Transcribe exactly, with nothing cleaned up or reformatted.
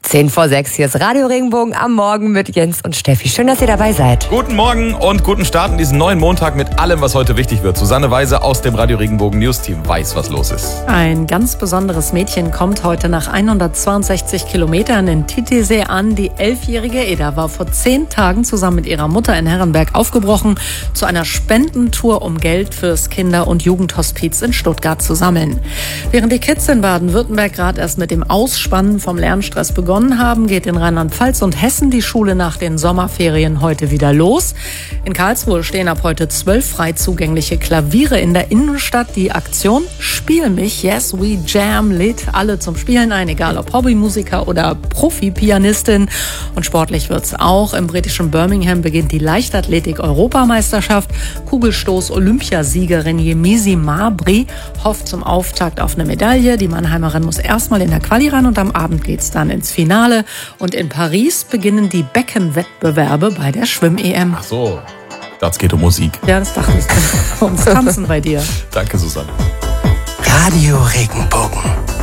Zehn vor sechs, hier ist Radio Regenbogen am Morgen mit Jens und Steffi. Schön, dass ihr dabei seid. Guten Morgen und guten Start in diesen neuen Montag mit allem, was heute wichtig wird. Susanne Weise aus dem Radio Regenbogen News Team weiß, was los ist. Ein ganz besonderes Mädchen kommt heute nach hundertzweiundsechzig Kilometern in Titisee an. Die elfjährige Eda war vor zehn Tagen zusammen mit ihrer Mutter in Herrenberg aufgebrochen, zu einer Spendentour, um Geld fürs Kinder- und Jugendhospiz in Stuttgart zu sammeln. Während die Kids in Baden-Württemberg gerade erst mit dem Ausspannen vom Lernstress begonnen haben, geht in Rheinland-Pfalz und Hessen die Schule nach den Sommerferien heute wieder los. In Karlsruhe stehen ab heute zwölf frei zugängliche Klaviere in der Innenstadt. Die Aktion Spiel mich, Yes We Jam, lädt alle zum Spielen ein, egal ob Hobbymusiker oder Profi-Pianistin. Und sportlich wird's auch. Im britischen Birmingham beginnt die Leichtathletik-Europameisterschaft. Kugelstoß-Olympiasiegerin Yemisi Mabry hofft zum Auftakt auf eine Medaille. Die Mannheimerin muss erstmal in der Quali ran und am Abend geht's dann ins Finale. Und in Paris beginnen die Beckenwettbewerbe bei der Schwimm-E M. Ach so, das geht um Musik. Ja, das dachte ich. Ums Tanzen bei dir. Danke, Susanne. Radio Regenbogen.